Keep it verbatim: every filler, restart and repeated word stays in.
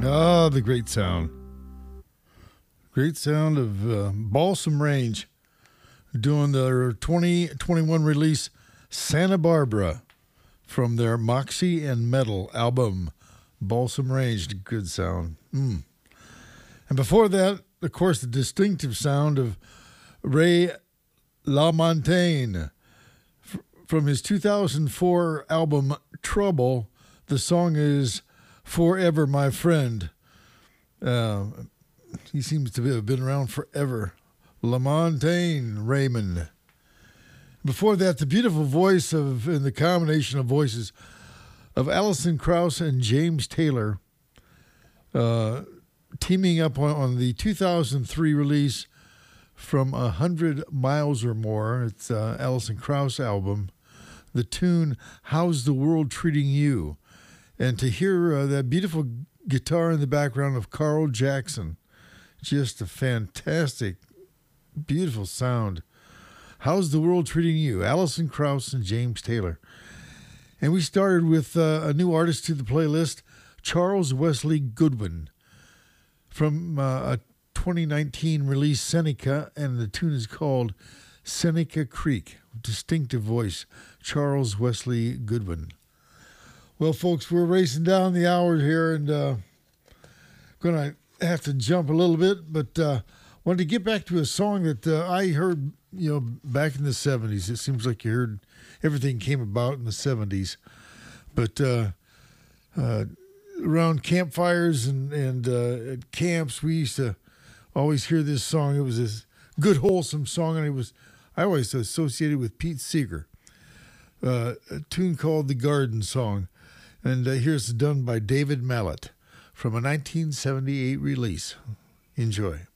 Ah, the great sound. Great sound of uh, Balsam Range doing their twenty twenty-one release, Santa Barbara, from their Moxie and Metal album, Balsam Range. Good sound. Mm. And before that, of course, the distinctive sound of Ray LaMontagne. F- from his two thousand four album, Trouble, the song is Forever My Friend. Uh, he seems to have been around forever. LaMontagne Raymond. Before that, the beautiful voice of, and the combination of voices of Alison Krauss and James Taylor, uh, teaming up on, on the two thousand three release From a Hundred Miles or More. It's uh, Alison Krauss album. The tune, How's the World Treating You? And to hear uh, that beautiful guitar in the background of Carl Jackson. Just a fantastic, beautiful sound. How's the World Treating You? Alison Krauss and James Taylor. And we started with uh, a new artist to the playlist, Charles Wesley Goodwin, from uh, a twenty nineteen release, Seneca, and the tune is called Seneca Creek. Distinctive voice, Charles Wesley Goodwin. Well, folks, we're racing down the hours here, and uh, going to have to jump a little bit, but uh, wanted to get back to a song that uh, I heard, you know, back in the seventies. It seems like you heard everything came about in the seventies, but uh, uh, around campfires and and uh, at camps, we used to always hear this song. It was this good, wholesome song, and it was I always associated with Pete Seeger. Uh, a tune called The Garden Song. And uh, here's done by David Mallet from a nineteen seventy-eight release. Enjoy.